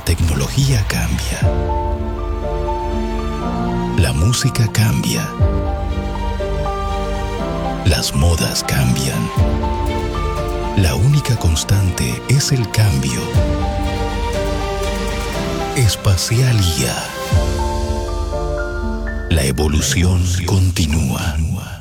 tecnología cambia. La música cambia. Las modas cambian. La única constante es el cambio. Espacialía. La evolución continúa.